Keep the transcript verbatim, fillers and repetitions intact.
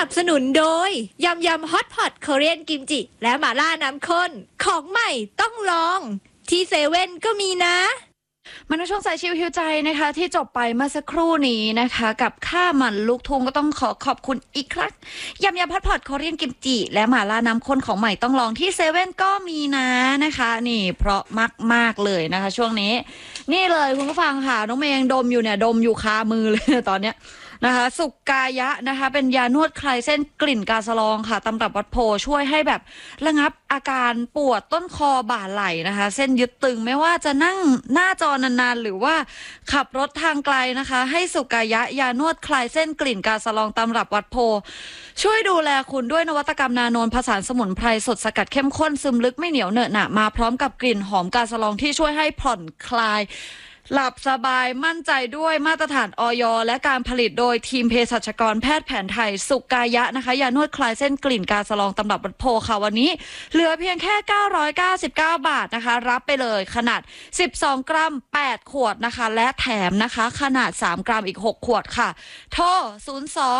นับสนุนโดยยำยำฮอตพอตเกาหลีกิมจิและหม่าล่าน้ำข้นของใหม่ต้องลองที่เซเว่นก็มีนะมาในช่วงสายชิวฮิวใจนะคะที่จบไปเมื่อสักครู่นี้นะคะกับข้ามันลูกทุ่งก็ต้องขอขอบคุณอีกครั้งยำยำพัดพอดคอเรียนกิมจิและหม่าล่าน้ำข้นของใหม่ต้องลองที่เซเว่นก็มีนะนะคะนี่เพราะมากมากเลยนะคะช่วงนี้นี่เลยคุณผู้ฟังค่ะน้องเมย์ยังดมอยู่เนี่ยดมอยู่คามือเลยตอนเนี้ยนะคะสุกกายะนะคะเป็นยานวดคลายเส้นกลิ่นกาสะลองค่ะตำรับวัดโพช่วยให้แบบระงับอาการปวดต้นคอบ่าไหล่นะคะเส้นยึดตึงไม่ว่าจะนั่งหน้าจอนานๆหรือว่าขับรถทางไกลนะคะให้สุกกายะยานวดคลายเส้นกลิ่นกาสะลองตำรับวัดโพช่วยดูแลคุณด้วยนวัตกรรมนาโนนผสานสมุนไพรสดสกัดเข้มข้นซึมลึกไม่เหนียวเหนอะหนะมาพร้อมกับกลิ่นหอมกาสะลองที่ช่วยให้ผ่อนคลายหลับสบายมั่นใจด้วยมาตรฐานอย และการผลิตโดยทีมเภสัชกรแพทย์แผนไทยสุกายะนะคะยานวดคลายเส้นกลิ่นกาสะลองตำรับวัดโพค่ะวันนี้เหลือเพียงแค่เก้าร้อยเก้าสิบเก้าบาทนะคะรับไปเลยขนาดสิบสองกรัมแปดขวดนะคะและแถมนะคะขนาดสามกรัมอีกหกขวดค่ะโทรศูนย์ สอง